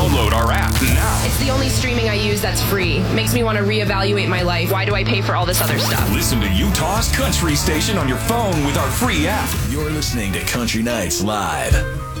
Download our app now. It's the only streaming I use that's free. Makes me want to reevaluate my life. Why do I pay for all this other stuff? Listen to Utah's country station on your phone with our free app. You're listening to Country Nights Live.